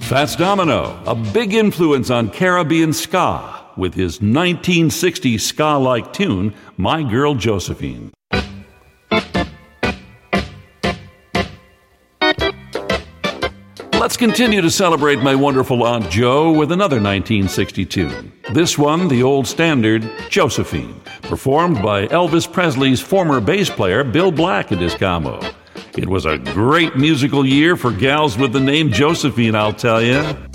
Fats Domino, a big influence on Caribbean ska, with his 1960s ska-like tune, My Girl Josephine. Let's continue to celebrate my wonderful Aunt Jo with another 1960 tune. This one, the old standard, Josephine, performed by Elvis Presley's former bass player Bill Black and his combo. It was a great musical year for gals with the name Josephine, I'll tell you.